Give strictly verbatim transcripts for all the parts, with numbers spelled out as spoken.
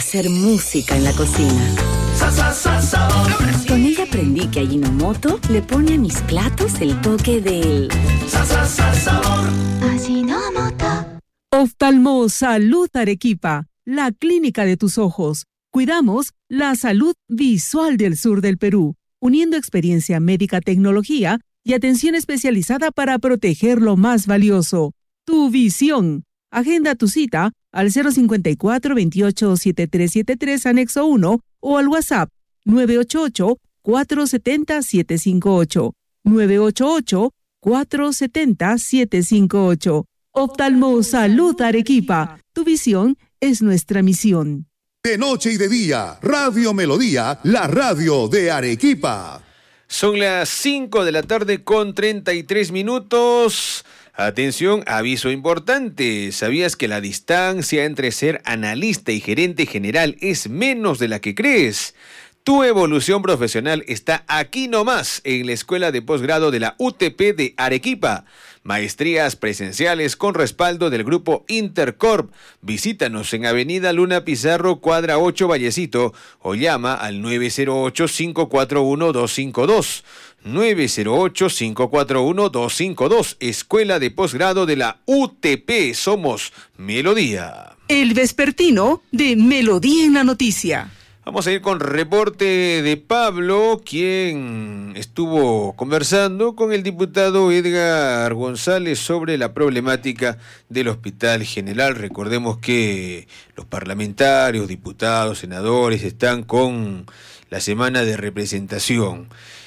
hacer música en la cocina. Sa, sa, sa, sabor. Con ella aprendí que Ajinomoto le pone a mis platos el toque del Sa, sa, sa, sabor. Ajinomoto. Oftalmo Salud Arequipa, la clínica de tus ojos. Cuidamos la salud visual del sur del Perú, uniendo experiencia médica, tecnología y atención especializada para proteger lo más valioso, tu visión. Agenda tu cita al cero cincuenta y cuatro, veintiocho, setenta y tres setenta y tres, anexo uno o al WhatsApp nueve ocho ocho, cuatro siete cero, siete cinco ocho, nueve ocho ocho, cuatro siete cero, siete cinco ocho. Oftalmo Salud Arequipa, tu visión es nuestra misión. De noche y de día, Radio Melodía, la radio de Arequipa. Son las cinco de la tarde con treinta y tres minutos. Atención, aviso importante. ¿Sabías que la distancia entre ser analista y gerente general es menos de la que crees? Tu evolución profesional está aquí nomás, en la Escuela de Posgrado de la U T P de Arequipa. Maestrías presenciales con respaldo del grupo Intercorp. Visítanos en Avenida Luna Pizarro, cuadra ocho, Vallecito, o llama al nueve cero ocho, cinco cuatro uno, dos cinco dos. nueve cero ocho, cinco cuatro uno, dos cinco dos. Escuela de Posgrado de la U T P. Somos Melodía. El vespertino de Melodía en la Noticia. Vamos a ir con reporte de Pablo, quien estuvo conversando con el diputado Edgar González sobre la problemática del Hospital General. Recordemos que los parlamentarios, diputados, senadores están con la semana de representación.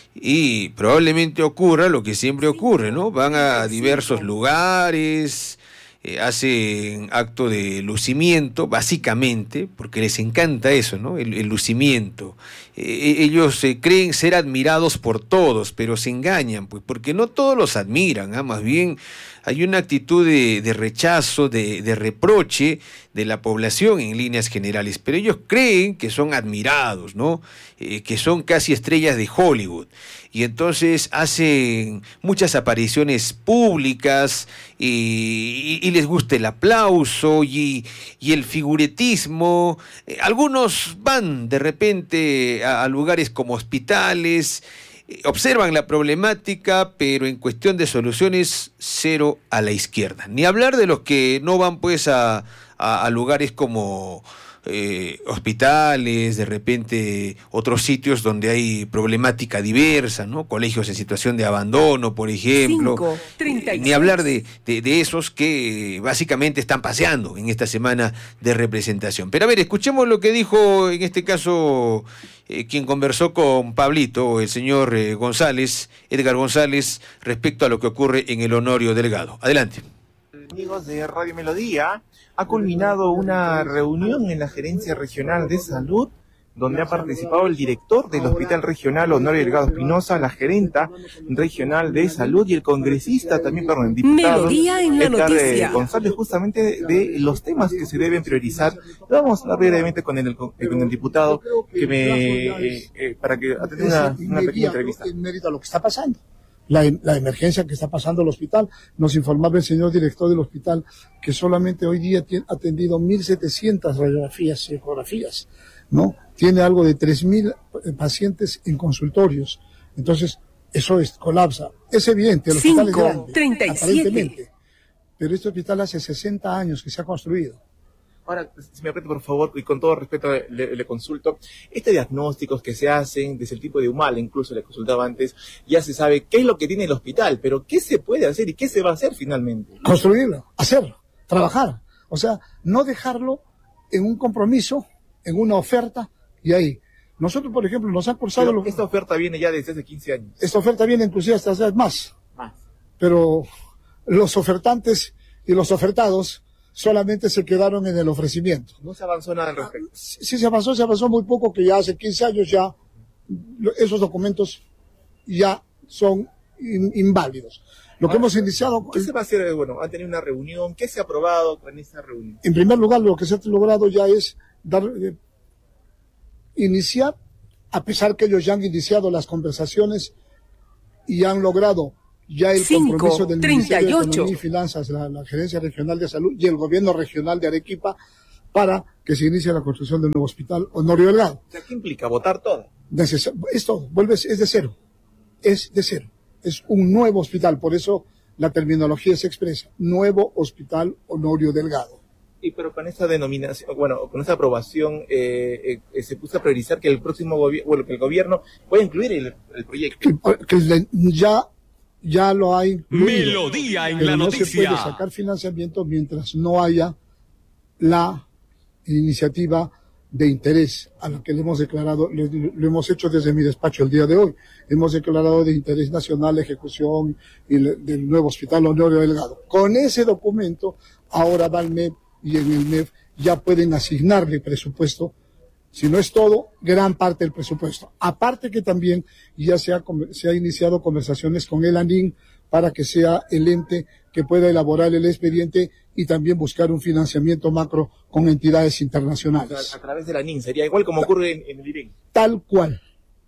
Y probablemente ocurra lo que siempre ocurre, ¿no? Van a diversos lugares, eh, hacen acto de lucimiento, básicamente, porque les encanta eso, ¿no? El, el lucimiento. Eh, ellos eh, creen ser admirados por todos, pero se engañan, pues, porque no todos los admiran, ¿ah? Más bien hay una actitud de, de rechazo, de, de reproche de la población en líneas generales, pero ellos creen que son admirados, ¿no? Eh, que son casi estrellas de Hollywood, y entonces hacen muchas apariciones públicas y, y, y les gusta el aplauso y, y el figuretismo. Eh, algunos van de repente a, a lugares como hospitales, observan la problemática, pero en cuestión de soluciones, cero a la izquierda. Ni hablar de los que no van pues a, a, a lugares como eh, hospitales, de repente otros sitios donde hay problemática diversa, ¿no? Colegios en situación de abandono, por ejemplo. cinco, treinta y seis. Ni hablar de, de, de esos que básicamente están paseando en esta semana de representación. Pero a ver, escuchemos lo que dijo en este caso eh, quien conversó con Pablito, el señor eh, González, Edgar González, respecto a lo que ocurre en el Honorio Delgado. Adelante. Amigos de Radio Melodía, ha culminado una reunión en la Gerencia Regional de Salud, donde ha participado el director del Hospital Regional Honorio Delgado Espinosa, la gerenta regional de salud y el congresista también, perdón, el diputado Melodía en la Edgar Noticia. González, justamente de, de los temas que se deben priorizar. Vamos a hablar brevemente con el, con el diputado que me, eh, eh, para que atenda una, una pequeña entrevista. En mérito a lo que está pasando. La, la emergencia que está pasando el hospital. Nos informaba el señor director del hospital que solamente hoy día tiene atendido mil setecientas radiografías y ecografías, ¿no? Tiene algo de tres mil pacientes en consultorios. Entonces, eso es, colapsa. Es evidente, el hospital es grande, treinta y siete. aparentemente. Pero este hospital hace sesenta años que se ha construido. Ahora, si me permite, por favor, y con todo respeto le, le consulto, este diagnósticos que se hacen desde el tipo de Humala, incluso le consultaba antes, ya se sabe qué es lo que tiene el hospital, pero ¿qué se puede hacer y qué se va a hacer finalmente? Construirlo, hacerlo, trabajar. O sea, no dejarlo en un compromiso, en una oferta, y ahí. Nosotros, por ejemplo, nos han cursado... Pero los... esta oferta viene ya desde hace quince años. Esta oferta viene inclusive hasta hace más. Más. Pero los ofertantes y los ofertados solamente se quedaron en el ofrecimiento. No se avanzó nada al respecto. Sí, sí se avanzó, se avanzó muy poco, que ya hace quince años ya esos documentos ya son in, inválidos. Lo que hemos iniciado... ¿Qué se va a hacer? Bueno, han tenido una reunión, ¿qué se ha aprobado con esta reunión? En primer lugar, lo que se ha logrado ya es dar, eh, iniciar, a pesar que ellos ya han iniciado las conversaciones y han logrado ya el cinco, compromiso del treinta y ocho. Ministerio de Economía y Finanzas, la, la Gerencia Regional de Salud y el Gobierno Regional de Arequipa, para que se inicie la construcción del nuevo hospital Honorio Delgado. O sea, ¿qué implica? ¿Votar todo? Neces- es todo, vuelve, es de cero, es de cero, es un nuevo hospital, por eso la terminología se expresa, nuevo hospital Honorio Delgado. Y pero con esa denominación, bueno, con esa aprobación, eh, eh, se puso a priorizar que el próximo gobierno, bueno, que el gobierno pueda incluir el, el proyecto. Que, que le- ya, ya lo hay incluido, Melodía en pero la no noticia. se puede sacar financiamiento mientras no haya la iniciativa de interés a la que le hemos declarado, lo, lo hemos hecho desde mi despacho el día de hoy. Hemos declarado de interés nacional la ejecución y le, del nuevo hospital Honorio Delgado. Con ese documento, ahora va al M E P y en el M E P ya pueden asignarle presupuesto, si no es todo, gran parte del presupuesto. Aparte que también ya se ha, se ha iniciado conversaciones con el ANIN para que sea el ente que pueda elaborar el expediente y también buscar un financiamiento macro con entidades internacionales. A, a través de la N I N, sería igual como ocurre en, en el I R E N. Tal cual,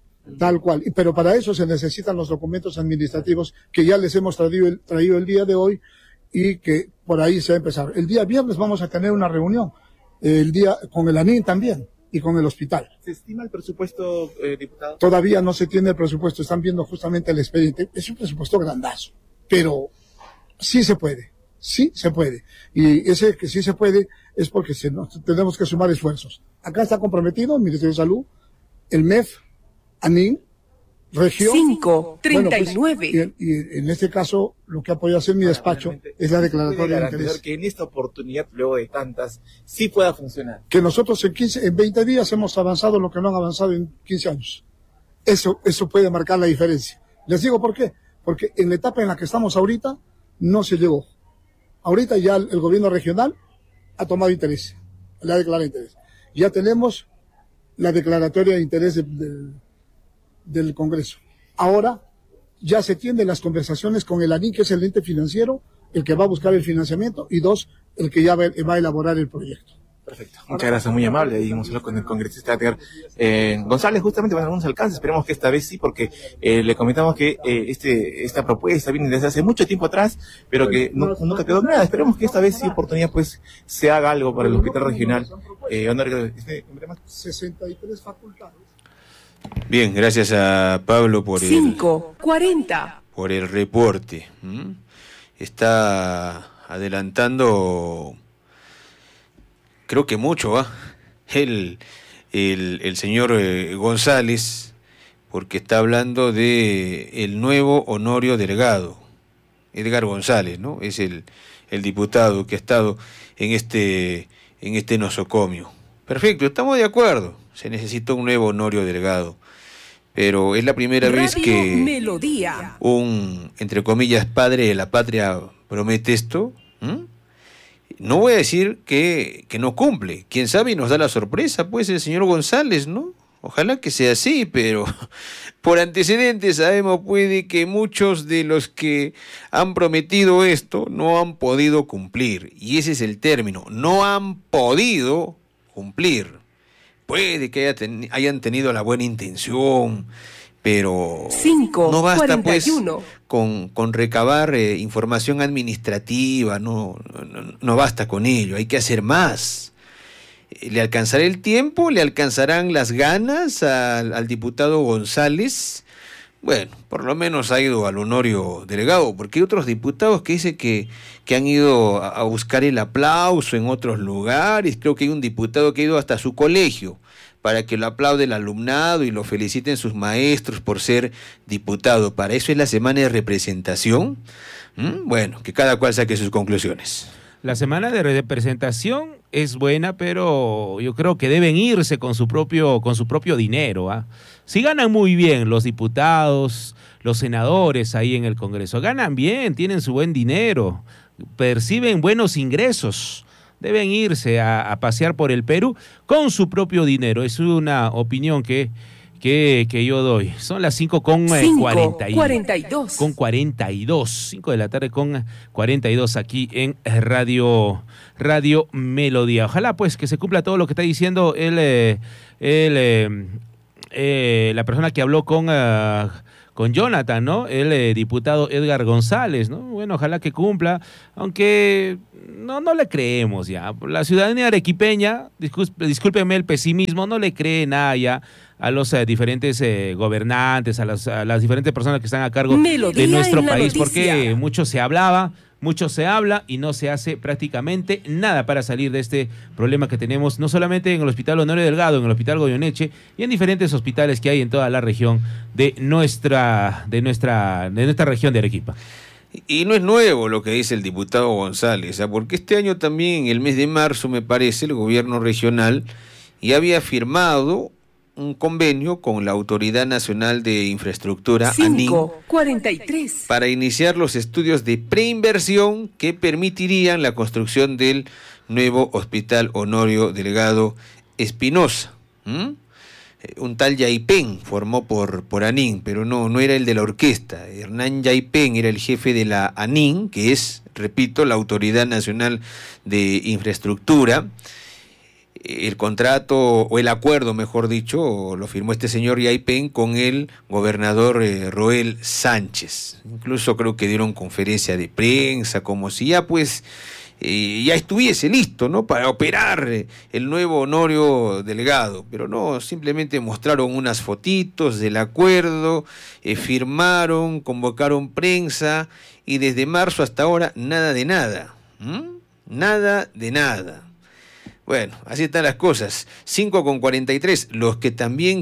tal cual. Y- Pero para eso se necesitan los documentos administrativos que ya les hemos traído el, traído el día de hoy y que por ahí se va a empezar. El día viernes vamos a tener una reunión, el día con el ANIN también y con el hospital. ¿Se estima el presupuesto, eh, diputado? Todavía no se tiene el presupuesto, están viendo justamente el expediente. Es un presupuesto grandazo, pero sí se puede, sí se puede. Y ese que sí se puede es porque se nos, tenemos que sumar esfuerzos. Acá está comprometido el Ministerio de Salud, el M E F, ANIN, región. cinco treinta y nueve. Bueno, pues, y, y en este caso, lo que apoya hacer mi despacho es la declaratoria de garantizar interés. que en esta oportunidad, luego de tantas, sí pueda funcionar. Que nosotros en quince, en veinte días hemos avanzado lo que no han avanzado en quince años. Eso, eso puede marcar la diferencia. Les digo por qué. Porque en la etapa en la que estamos ahorita, no se llegó. Ahorita ya el, el gobierno regional ha tomado interés, le ha declarado interés. Ya tenemos la declaratoria de interés de- del, del Congreso. Ahora ya se tienden las conversaciones con el ANIN, que es el ente financiero, el que va a buscar el financiamiento, y dos, el que ya va, va a elaborar el proyecto. Perfecto. Muchas gracias, muy amable. Dijimos con el congresista Edgar eh, González, justamente con algunos alcances. Esperemos que esta vez sí, porque eh, le comentamos que eh, este esta propuesta viene desde hace mucho tiempo atrás, pero que no, nunca quedó nada. Esperemos que esta vez sí, oportunidad, pues se haga algo para el hospital regional. Eh, Honorio, este, sesenta y tres facultades. Bien, gracias a Pablo por el, cinco cuarenta. por el reporte. ¿Mm? Está adelantando, creo que mucho, ¿ah? el, el, el señor eh, González, porque está hablando de el nuevo Honorio Delgado. Edgar González, ¿no? Es el, el diputado que ha estado en este, en este nosocomio. Perfecto, estamos de acuerdo. Se necesita un nuevo Honorio Delgado. Pero es la primera vez Radio que Melodía. un, entre comillas, padre de la patria promete esto. ¿Mm? No voy a decir que, que no cumple. Quién sabe y nos da la sorpresa, pues, el señor González, ¿no? Ojalá que sea así, pero por antecedentes sabemos, puede que muchos de los que han prometido esto no han podido cumplir. Y ese es el término, no han podido cumplir. Puede que haya ten, hayan tenido la buena intención, pero cinco, no basta cuarenta y pues uno. con, con recabar eh, información administrativa, no, no, no basta con ello, hay que hacer más. ¿Le alcanzará el tiempo? ¿Le alcanzarán las ganas al, al diputado González? Bueno, por lo menos ha ido al Honorio Delgado, porque hay otros diputados que dicen que, que han ido a, a buscar el aplauso en otros lugares. Creo que hay un diputado que ha ido hasta su colegio para que lo aplaude el alumnado y lo feliciten sus maestros por ser diputado. Para eso es la semana de representación. ¿Mm? Bueno, que cada cual saque sus conclusiones. La semana de representación es buena, pero yo creo que deben irse con su propio, con su propio dinero. ¿ah? Si ganan muy bien los diputados, los senadores ahí en el Congreso, ganan bien, tienen su buen dinero, perciben buenos ingresos, deben irse a, a pasear por el Perú con su propio dinero. Es una opinión que, que, que yo doy. Son las cinco con cuarenta y dos. Con cuarenta y dos. cinco de la tarde con cuarenta y dos aquí en Radio, Radio Melodía. Ojalá pues que se cumpla todo lo que está diciendo el, eh, el, eh, eh, la persona que habló con... Uh, con Jonathan, ¿no? El eh, diputado Edgar González, ¿no? Bueno, ojalá que cumpla, aunque no, no le creemos ya. La ciudadanía arequipeña, disculpe, discúlpeme el pesimismo, no le cree nada ya a los eh, diferentes eh, gobernantes, a las, a las diferentes personas que están a cargo Melodía de nuestro en la país, noticia. porque mucho se hablaba, mucho se habla y no se hace prácticamente nada para salir de este problema que tenemos, no solamente en el Hospital Honorio Delgado, en el Hospital Goyeneche y en diferentes hospitales que hay en toda la región de nuestra, de nuestra, de nuestra región de Arequipa. Y no es nuevo lo que dice el diputado González, ¿eh? Porque este año también, en el mes de marzo, me parece, el gobierno regional ya había firmado un convenio con la Autoridad Nacional de Infraestructura, ANIN, cinco cuarenta y tres. para iniciar los estudios de preinversión que permitirían la construcción del nuevo Hospital Honorio Delgado Espinosa. ¿Mm? Un tal Yaipen formó por, por ANIN, pero no, no era el de la orquesta. Hernán Yaipen era el jefe de la ANIN, que es, repito, la Autoridad Nacional de Infraestructura. El contrato, o el acuerdo, mejor dicho, lo firmó este señor Yaipen con el gobernador eh, Roel Sánchez. Incluso creo que dieron conferencia de prensa, como si ya pues eh, ya estuviese listo, ¿no?, para operar eh, el nuevo Honorio Delgado. Pero no, simplemente mostraron unas fotitos del acuerdo, eh, firmaron, convocaron prensa, y desde marzo hasta ahora nada de nada. ¿Mm? Nada de nada. Bueno, así están las cosas. cinco con cuarenta y tres. Los que también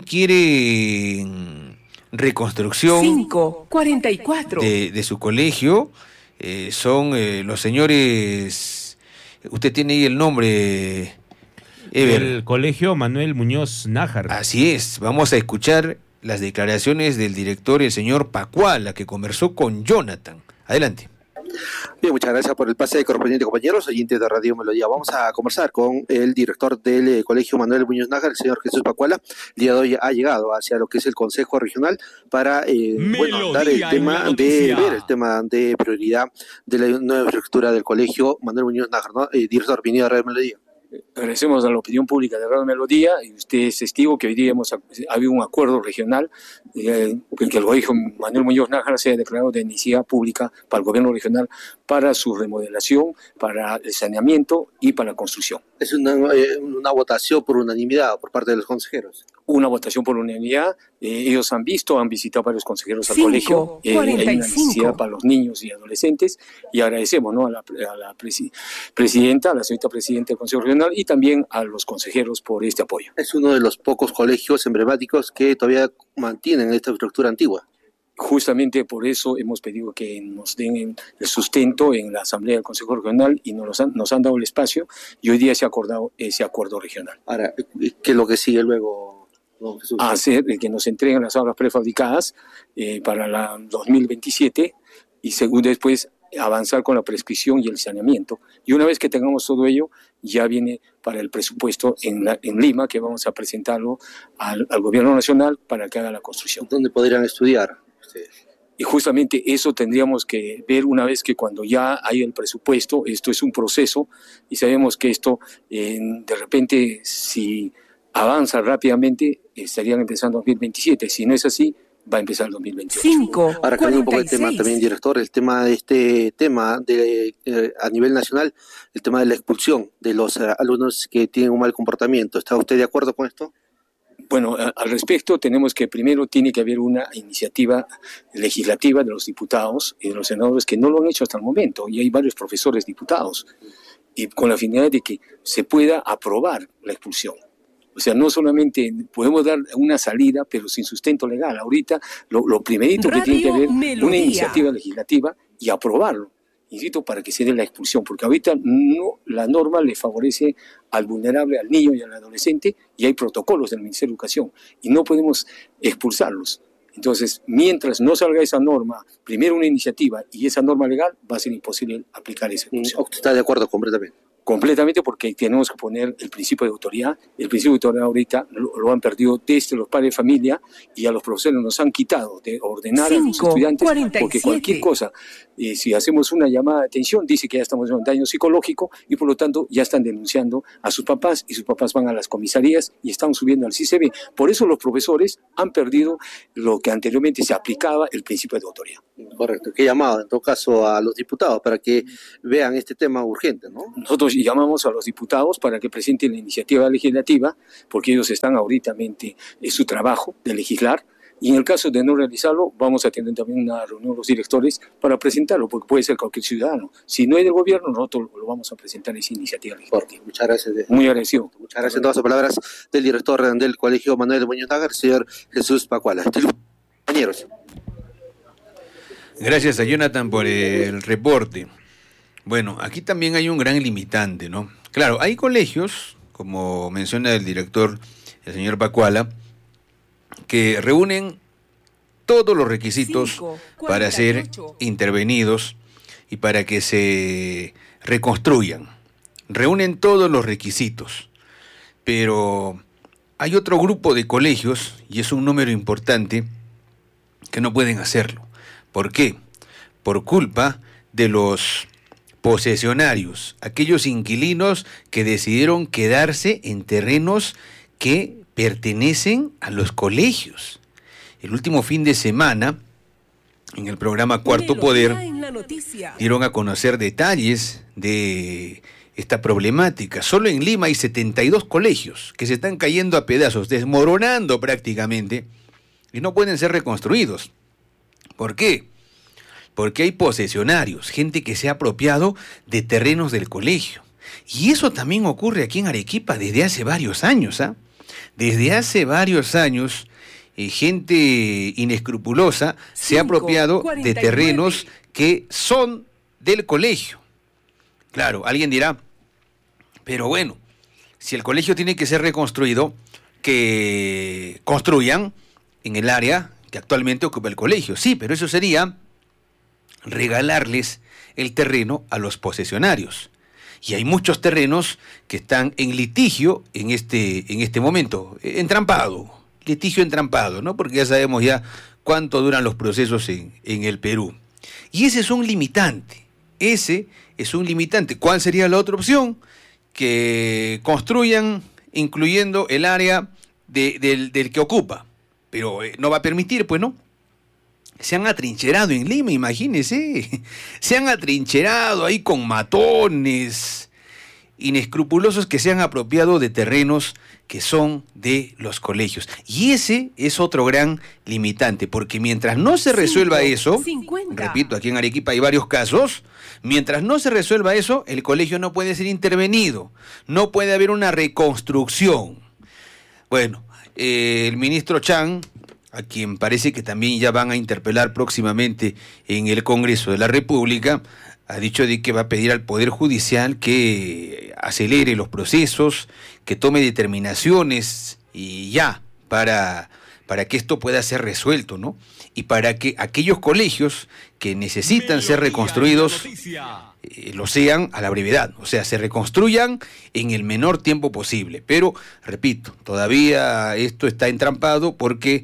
quieren reconstrucción cinco cuarenta y cuatro. de, de su colegio eh, son eh, los señores... Usted tiene ahí el nombre, Ever. El Colegio Manuel Muñoz Nájar. Así es. Vamos a escuchar las declaraciones del director, el señor Pacuala, que conversó con Jonathan. Adelante. Bien, muchas gracias por el pase correspondiente, compañeros, oyentes de Radio Melodía. Vamos a conversar con el director del eh, Colegio Manuel Muñoz Nájar, el señor Jesús Pacuala. El día de hoy ha llegado hacia lo que es el Consejo Regional para eh, bueno, dar el tema de ver el tema de prioridad de la nueva infraestructura del Colegio Manuel Muñoz Nájar, ¿no? Eh, director, bienvenido a Radio Melodía. Agradecemos a la opinión pública de Radio Melodía, y usted es testigo que hoy día hemos ha habido un acuerdo regional eh, en que el colegio Manuel Muñoz Nájar se ha declarado de necesidad pública para el gobierno regional para su remodelación, para el saneamiento y para la construcción. Es una, eh, una votación por unanimidad por parte de los consejeros. Una votación por unanimidad. Eh, ellos han visto, han visitado varios consejeros al cinco, colegio. Eh, hay una necesidad cinco. para los niños y adolescentes, y agradecemos, ¿no?, a la, a la presi presidenta, a la señorita presidenta del Consejo Regional, y también a los consejeros por este apoyo. Es uno de los pocos colegios emblemáticos que todavía mantienen esta estructura antigua. Justamente por eso hemos pedido que nos den el sustento en la Asamblea del Consejo Regional, y nos han, nos han dado el espacio, y hoy día se ha acordado ese acuerdo regional. Ahora, ¿qué es lo que sigue luego, don Jesús? Hacer que nos entreguen las aulas prefabricadas eh, para la dos mil veintisiete, y según después avanzar con la prescripción y el saneamiento. Y una vez que tengamos todo ello, ya viene para el presupuesto en, la, en Lima, que vamos a presentarlo al, al gobierno nacional para que haga la construcción. ¿Dónde podrían estudiar ustedes? Y justamente eso tendríamos que ver una vez que cuando ya hay el presupuesto. Esto es un proceso, y sabemos que esto eh, de repente, si avanza rápidamente, estarían empezando en dos mil veintisiete. Si no es así, va a empezar el dos mil veintiocho. cinco, Ahora, cambiando un poco el tema también, director, el tema de este tema de, eh, a nivel nacional, el tema de la expulsión de los eh, alumnos que tienen un mal comportamiento. ¿Está usted de acuerdo con esto? Bueno, a, al respecto tenemos que primero tiene que haber una iniciativa legislativa de los diputados y de los senadores, que no lo han hecho hasta el momento, y hay varios profesores diputados, y con la finalidad de que se pueda aprobar la expulsión. O sea, no solamente podemos dar una salida, pero sin sustento legal. Ahorita lo, lo primerito que tiene que haber Melodía. una iniciativa legislativa y aprobarlo, insisto, para que se dé la expulsión, porque ahorita no, la norma le favorece al vulnerable, al niño y al adolescente, y hay protocolos del Ministerio de Educación, y no podemos expulsarlos. Entonces, mientras no salga esa norma, primero una iniciativa y esa norma legal, va a ser imposible aplicar esa expulsión. ¿Usted está de acuerdo completamente? completamente, porque tenemos que poner el principio de autoridad. El principio de autoridad ahorita lo, lo han perdido desde los padres de familia, y a los profesores nos han quitado de ordenar Cinco, a los estudiantes, cuarenta y siete. Porque cualquier cosa, eh, si hacemos una llamada de atención, dice que ya estamos en un daño psicológico, y por lo tanto ya están denunciando a sus papás, y sus papás van a las comisarías y están subiendo al C I C B. Por eso los profesores han perdido lo que anteriormente se aplicaba, el principio de autoridad. Correcto. ¿Qué llamado en todo caso a los diputados para que vean este tema urgente, ¿no? Nosotros llamamos a los diputados para que presenten la iniciativa legislativa, porque ellos están ahorita en su trabajo de legislar, y en el caso de no realizarlo, vamos a tener también una reunión de los directores para presentarlo, porque puede ser cualquier ciudadano. Si no es del gobierno, nosotros lo vamos a presentar esa iniciativa legislativa. Muchas gracias. Muy agradecido. Muchas gracias. En todas las palabras del director del Colegio Manuel Muñoz Nájar, señor Jesús Pacuala. Compañeros. Gracias a Jonathan por el reporte. Bueno, aquí también hay un gran limitante, ¿no? Claro, hay colegios, como menciona el director, el señor Pacuala, que reúnen todos los requisitos Cinco, para ser intervenidos y para que se reconstruyan. Reúnen todos los requisitos, pero hay otro grupo de colegios, y es un número importante, que no pueden hacerlo. ¿Por qué? Por culpa de los posesionarios, aquellos inquilinos que decidieron quedarse en terrenos que pertenecen a los colegios. El último fin de semana, en el programa Cuarto Poder, dieron a conocer detalles de esta problemática. Solo en Lima hay setenta y dos colegios que se están cayendo a pedazos, desmoronando prácticamente, y no pueden ser reconstruidos. ¿Por qué? Porque hay posesionarios, gente que se ha apropiado de terrenos del colegio. Y eso también ocurre aquí en Arequipa desde hace varios años, ¿ah? Desde hace varios años, eh, gente inescrupulosa se ha apropiado de terrenos que son del colegio. Claro, alguien dirá, pero bueno, si el colegio tiene que ser reconstruido, que construyan en el área que actualmente ocupa el colegio. Sí, pero eso sería regalarles el terreno a los posesionarios. Y hay muchos terrenos que están en litigio en este, en este momento, entrampado, litigio entrampado, ¿no? Porque ya sabemos ya cuánto duran los procesos en, en el Perú. Y ese es un limitante, ese es un limitante. ¿Cuál sería la otra opción? Que construyan incluyendo el área de, del, del que ocupa. Pero eh, no va a permitir, pues, ¿no? Se han atrincherado en Lima, imagínense. Se han atrincherado ahí con matones inescrupulosos que se han apropiado de terrenos que son de los colegios. Y ese es otro gran limitante, porque mientras no se resuelva eso, cincuenta. Repito, aquí en Arequipa hay varios casos, mientras no se resuelva eso, el colegio no puede ser intervenido, no puede haber una reconstrucción. Bueno, eh, el ministro Chan, a quien parece que también ya van a interpelar próximamente en el Congreso de la República, ha dicho de que va a pedir al Poder Judicial que acelere los procesos, que tome determinaciones y ya, para, para que esto pueda ser resuelto, ¿no? Y para que aquellos colegios que necesitan ser reconstruidos eh, lo sean a la brevedad, o sea, se reconstruyan en el menor tiempo posible. Pero, repito, todavía esto está entrampado porque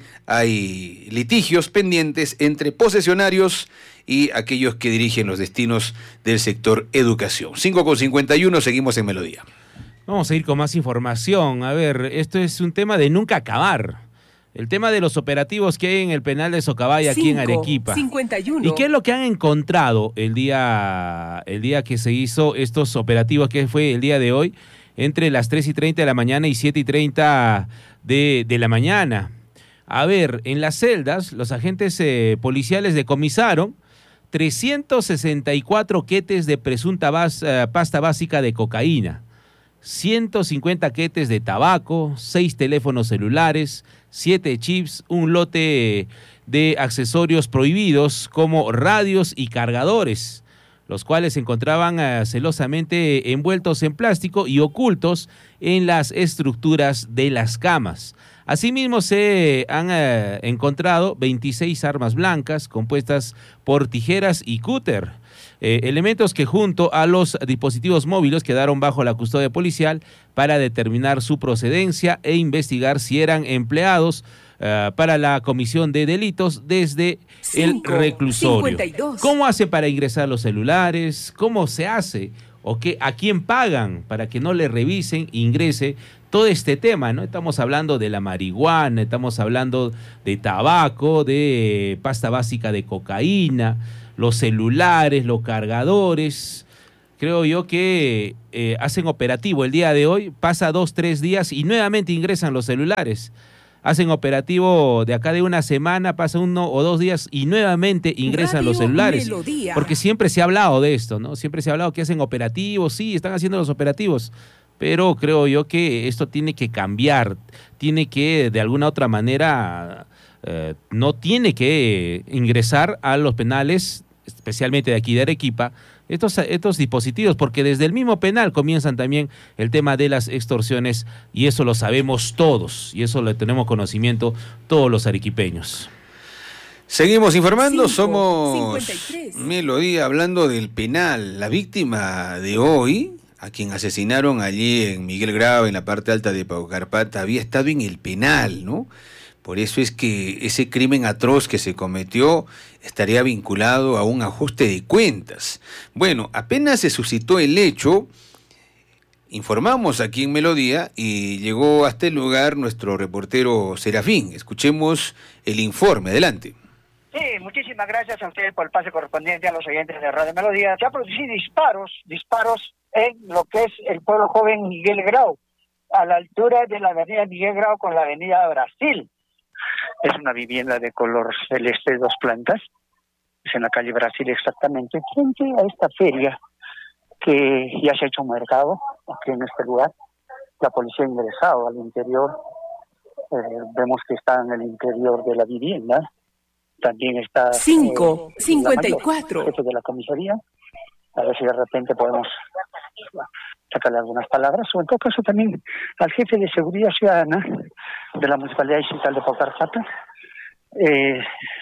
hay litigios pendientes entre posesionarios y aquellos que dirigen los destinos del sector educación. cinco con cincuenta y uno, seguimos en Melodía. Vamos a ir con más información. A ver, esto es un tema de nunca acabar. El tema de los operativos que hay en el penal de Socabaya, aquí en Arequipa. cincuenta y uno. ¿Y qué es lo que han encontrado el día, el día que se hizo estos operativos, que fue el día de hoy, entre las tres y treinta de la mañana y siete y treinta de, de la mañana? A ver, en las celdas, los agentes eh, policiales decomisaron trescientos sesenta y cuatro quetes de presunta bas, uh, pasta básica de cocaína, ciento cincuenta quetes de tabaco, seis teléfonos celulares, siete chips, un lote de accesorios prohibidos como radios y cargadores, los cuales se encontraban uh, celosamente envueltos en plástico y ocultos en las estructuras de las camas. Asimismo, se han eh, encontrado veintiséis armas blancas compuestas por tijeras y cúter, Eh, elementos que junto a los dispositivos móviles quedaron bajo la custodia policial para determinar su procedencia e investigar si eran empleados Uh, para la comisión de delitos desde Cinco, el reclusorio. cincuenta y dos. ¿Cómo hace para ingresar los celulares? ¿Cómo se hace? ¿O qué, a quién pagan para que no le revisen, ingrese todo este tema, ¿no? Estamos hablando de la marihuana, estamos hablando de tabaco, de pasta básica de cocaína, los celulares, los cargadores. Creo yo que eh, hacen operativo el día de hoy, pasa dos, tres días y nuevamente ingresan los celulares. Hacen operativo de acá de una semana, pasa uno o dos días y nuevamente ingresan Radio los celulares. Melodía. Porque siempre se ha hablado de esto, ¿no? Siempre se ha hablado que hacen operativos, sí, están haciendo los operativos, pero creo yo que esto tiene que cambiar, tiene que de alguna otra manera, eh, no tiene que ingresar a los penales, especialmente de aquí de Arequipa, Estos, estos dispositivos, porque desde el mismo penal comienzan también el tema de las extorsiones y eso lo sabemos todos y eso lo tenemos conocimiento todos los arequipeños. Seguimos informando, Cinco, somos cincuenta y tres. Melodía hablando del penal. La víctima de hoy, a quien asesinaron allí en Miguel Grau, en la parte alta de Paucarpata, había estado en el penal, ¿no? Por eso es que ese crimen atroz que se cometió estaría vinculado a un ajuste de cuentas. Bueno, apenas se suscitó el hecho, informamos aquí en Melodía y llegó hasta el lugar nuestro reportero Serafín. Escuchemos el informe. Adelante. Sí, muchísimas gracias a ustedes por el pase correspondiente a los oyentes de Radio Melodía. Se han producido disparos, disparos en lo que es el pueblo joven Miguel Grau, a la altura de la avenida Miguel Grau con la avenida Brasil. Es una vivienda de color celeste, dos plantas, es en la calle Brasil exactamente, frente a esta feria que ya se ha hecho un mercado aquí en este lugar. La policía ha ingresado al interior, eh, vemos que está en el interior de la vivienda, también está cinco, eh, cincuenta y cuatro. El jefe de la comisaría, a ver si de repente podemos sacarle algunas palabras, o en todo caso también al jefe de seguridad ciudadana de la Municipalidad Distrital de Paucarpata, eh,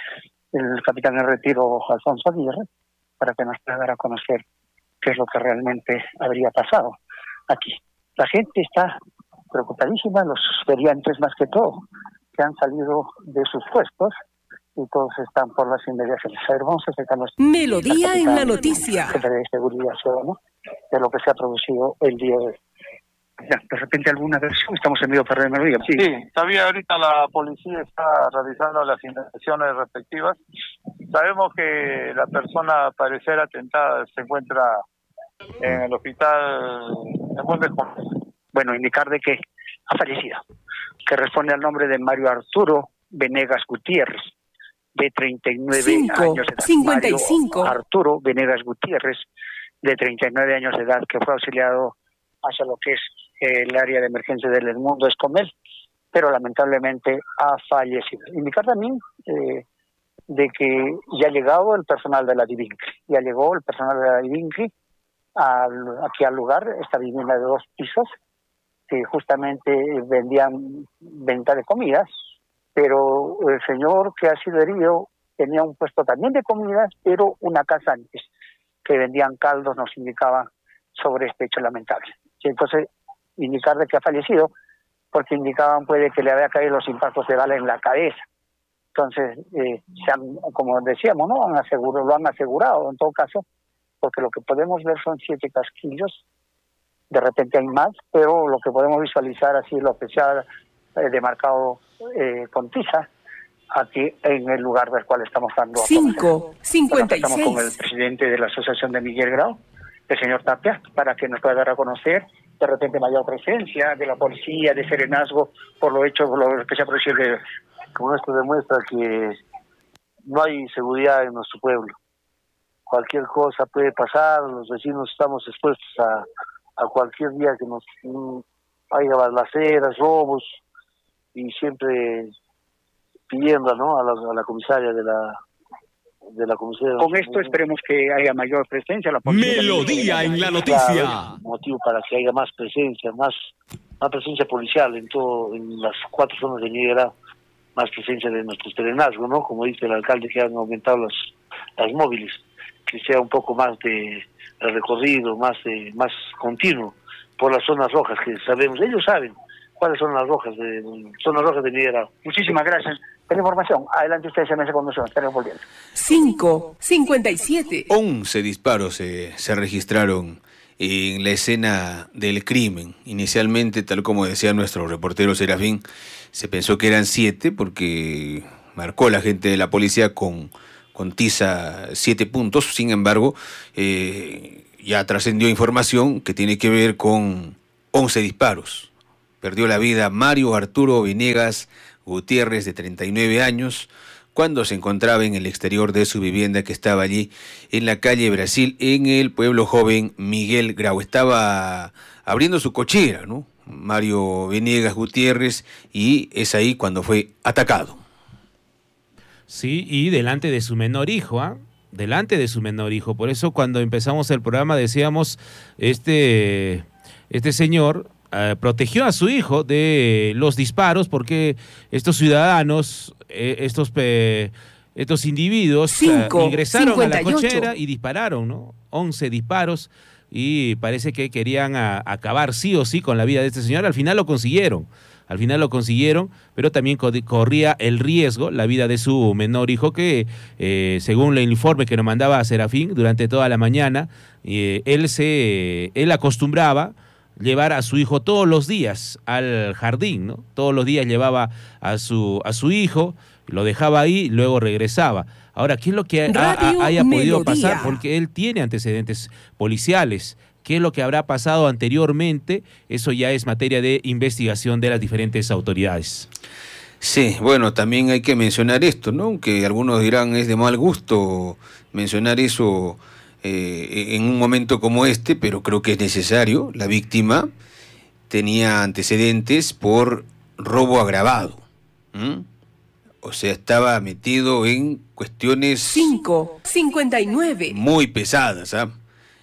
el capitán en retiro Alfonso Aguirre, para que nos pueda dar a conocer qué es lo que realmente habría pasado aquí. La gente está preocupadísima, los feriantes más que todo, que han salido de sus puestos y todos están por las inmediaciones. A ver, vamos a acercarnos. Melodía en la noticia. Jefe de seguridad ciudadana, de lo que se ha producido el día de hoy. Ya, de repente alguna versión, estamos en medio de Radio Melodía. Sí, sí, todavía ahorita la policía está realizando las investigaciones respectivas. Sabemos que la persona parecer atentada se encuentra en el hospital de Montes. Bueno, indicar de que ha fallecido, que responde al nombre de Mario Arturo Venegas Gutiérrez, de treinta y nueve Cinco, años de edad. cincuenta y cinco. Mario Arturo Venegas Gutiérrez, de treinta y nueve años de edad, que fue auxiliado hacia lo que es el área de emergencia del Mundo Escomel, pero lamentablemente ha fallecido. Indicar también eh, de que ya ha llegado el personal de la Divincri, ya llegó el personal de la Divincri al, aquí al lugar, esta vivienda de dos pisos, que justamente vendían venta de comidas, pero el señor que ha sido herido tenía un puesto también de comidas, pero una casa antes, que vendían caldos, nos indicaba sobre este hecho lamentable. Y entonces, indicar de que ha fallecido, porque indicaban puede que le había caído los impactos de bala en la cabeza. Entonces, eh, se han, como decíamos, ¿no? Han asegurado, lo han asegurado en todo caso, porque lo que podemos ver son siete casquillos, de repente hay más, pero lo que podemos visualizar así lo que se ha eh, demarcado eh, con tiza, aquí en el lugar del cual estamos dando a Cinco, cincuenta y seis. Estamos con el presidente de la Asociación de Miguel Grau, el señor Tapia, para que nos pueda dar a conocer de repente mayor presencia de la policía, de serenazgo, por lo hecho, por lo que se ha producido. Como esto demuestra que no hay seguridad en nuestro pueblo. Cualquier cosa puede pasar, los vecinos estamos expuestos a, a cualquier día que nos mm, haya balaceras, robos, y siempre pidiendo, ¿no?, a la, a la comisaria de la de la comisaría. Con esto esperemos que haya mayor presencia. La Melodía en la noticia. Claro, motivo para que haya más presencia, más más presencia policial en todo, en las cuatro zonas de Miguel Grau, más presencia de nuestro serenazgo, ¿no? Como dice el alcalde, que han aumentado las las móviles. que sea un poco más de recorrido, más de, más continuo por las zonas rojas que sabemos, ellos saben cuáles son las rojas de zonas rojas de Migrado. Muchísimas gracias por la información. Adelante ustedes, se me hace conducción. Estaremos volviendo. cinco cincuenta y siete. once disparos se, se registraron en la escena del crimen. Inicialmente, tal como decía nuestro reportero Serafín, se pensó que eran siete porque marcó la gente de la policía con, con tiza siete puntos. Sin embargo, eh, ya trascendió información que tiene que ver con once disparos. Perdió la vida Mario Arturo Venegas Gutiérrez, de treinta y nueve años, cuando se encontraba en el exterior de su vivienda que estaba allí en la calle Brasil, en el pueblo joven Miguel Grau. Estaba abriendo su cochera, ¿no? Mario Venegas Gutiérrez, y es ahí cuando fue atacado. Sí, y delante de su menor hijo, ¿ah? ¿eh? Delante de su menor hijo. Por eso cuando empezamos el programa decíamos, este, este señor eh, protegió a su hijo de los disparos, porque estos ciudadanos, eh, estos, eh, estos individuos Cinco, eh, ingresaron cincuenta y ocho. a la cochera y dispararon, ¿no? once disparos, y parece que querían a, acabar sí o sí con la vida de este señor. Al final lo consiguieron. Al final lo consiguieron, pero también corría el riesgo la vida de su menor hijo, que eh, según el informe que nos mandaba Serafín durante toda la mañana, eh, él se él acostumbraba llevar a su hijo todos los días al jardín, ¿no? Todos los días llevaba a su a su hijo, lo dejaba ahí y luego regresaba. Ahora, ¿qué es lo que ha, ha, haya podido Melodía. pasar? Porque él tiene antecedentes policiales. ¿Qué es lo que habrá pasado anteriormente? Eso ya es materia de investigación de las diferentes autoridades. Sí, bueno, también hay que mencionar esto, ¿no? Aunque algunos dirán es de mal gusto mencionar eso eh, en un momento como este, pero creo que es necesario. La víctima tenía antecedentes por robo agravado. ¿Mm? O sea, estaba metido en cuestiones cinco cincuenta y nueve. muy pesadas, ¿ah?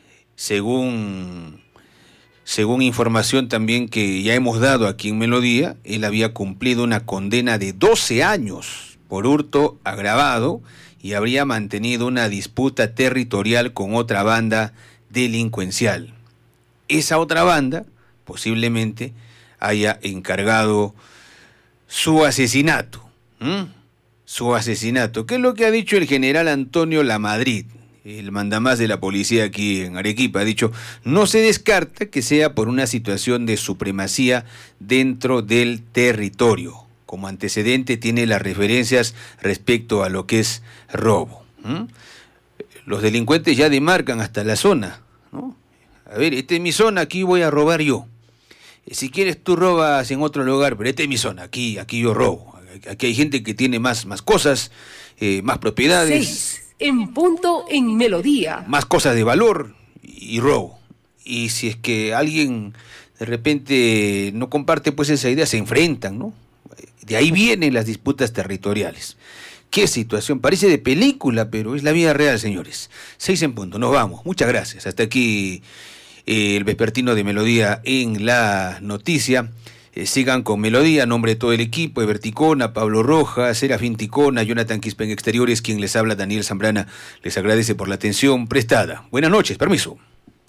Según, según información también que ya hemos dado aquí en Melodía, él había cumplido una condena de doce años por hurto agravado y habría mantenido una disputa territorial con otra banda delincuencial. Esa otra banda posiblemente haya encargado su asesinato. ¿Mm? Su asesinato. ¿Qué es lo que ha dicho el general Antonio Lamadrid, el mandamás de la policía aquí en Arequipa? Ha dicho, no se descarta que sea por una situación de supremacía dentro del territorio. Como antecedente tiene las referencias respecto a lo que es robo. ¿Mm? Los delincuentes ya demarcan hasta la zona, ¿no? A ver, esta es mi zona, aquí voy a robar yo. Si quieres tú robas en otro lugar, pero esta es mi zona, aquí, aquí yo robo. Aquí hay gente que tiene más, más cosas, eh, más propiedades. Seis. En punto en Melodía. Más cosas de valor y robo. Y si es que alguien de repente no comparte pues esa idea, se enfrentan, ¿no? De ahí vienen las disputas territoriales. Qué situación, parece de película, pero es la vida real, señores. Seis en punto, nos vamos. Muchas gracias. Hasta aquí eh, el vespertino de Melodía en la noticia. Eh, sigan con Melodía, a nombre de todo el equipo, Eber Ticona, Pablo Rojas, Serafín Ticona, Jonathan Quispe en Exteriores, quien les habla, Daniel Zambrana, les agradece por la atención prestada. Buenas noches, permiso.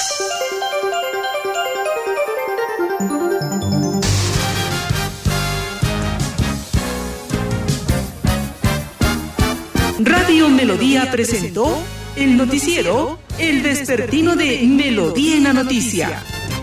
Radio Melodía presentó el noticiero El Vespertino de Melodía en la Noticia.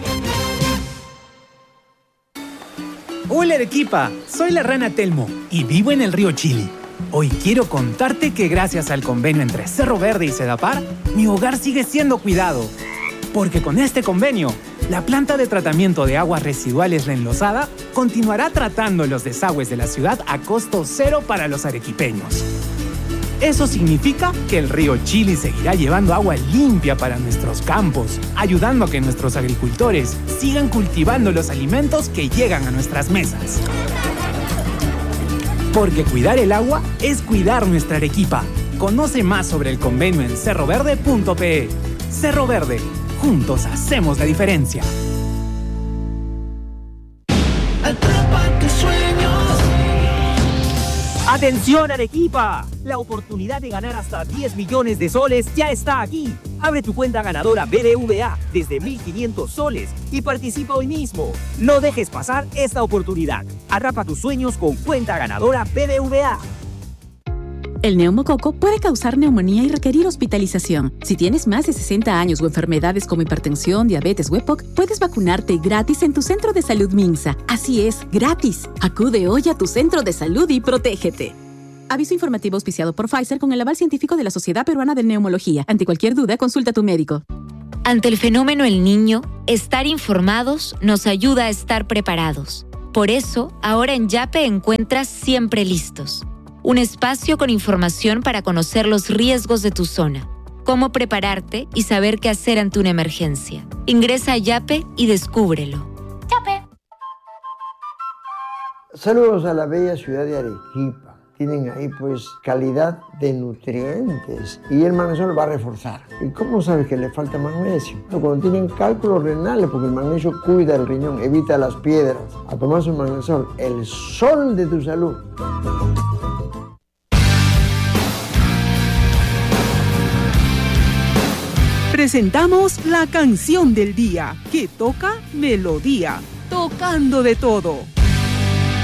Hola Arequipa, soy la rana Telmo y vivo en el río Chili. Hoy quiero contarte que gracias al convenio entre Cerro Verde y Sedapar, mi hogar sigue siendo cuidado. Porque con este convenio, la planta de tratamiento de aguas residuales La Enlosada continuará tratando los desagües de la ciudad a costo cero para los arequipeños. Eso significa que el río Chili seguirá llevando agua limpia para nuestros campos, ayudando a que nuestros agricultores sigan cultivando los alimentos que llegan a nuestras mesas. Porque cuidar el agua es cuidar nuestra Arequipa. Conoce más sobre el convenio en cerro verde punto pe. Cerro Verde, juntos hacemos la diferencia. Atrapa tus sueños. ¡Atención, Arequipa! La oportunidad de ganar hasta diez millones de soles ya está aquí. Abre tu cuenta ganadora B B V A desde mil quinientos soles y participa hoy mismo. No dejes pasar esta oportunidad. Atrapa tus sueños con cuenta ganadora B B V A. El neumococo puede causar neumonía y requerir hospitalización. Si tienes más de sesenta años o enfermedades como hipertensión, diabetes o E P O C, puedes vacunarte gratis en tu centro de salud Minsa. Así es, gratis. Acude hoy a tu centro de salud y protégete. Aviso informativo auspiciado por Pfizer con el aval científico de la Sociedad Peruana de Neumología. Ante cualquier duda, consulta a tu médico. Ante el fenómeno El Niño, estar informados nos ayuda a estar preparados. Por eso, ahora en Yape encuentras Siempre Listos. Un espacio con información para conocer los riesgos de tu zona, cómo prepararte y saber qué hacer ante una emergencia. Ingresa a Yape y descúbrelo. Yape. Saludos a la bella ciudad de Arequipa. Tienen ahí pues calidad de nutrientes y el magnesio va a reforzar. ¿Y cómo sabes que le falta magnesio? Cuando tienen cálculos renales, porque el magnesio cuida el riñón, evita las piedras. A tomar su magnesio, el sol de tu salud. Presentamos la canción del día, que toca melodía, tocando de todo.